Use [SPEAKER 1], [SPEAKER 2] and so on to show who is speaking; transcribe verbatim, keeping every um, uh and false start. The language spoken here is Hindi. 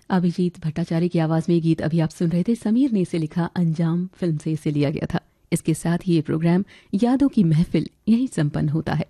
[SPEAKER 1] अभिजीत भट्टाचार्य की आवाज में गीत अभी आप सुन रहे थे। समीर ने इसे लिखा, अंजाम फिल्म से इसे लिया गया था। इसके साथ ही ये प्रोग्राम यादों की महफिल यहीं संपन्न होता है।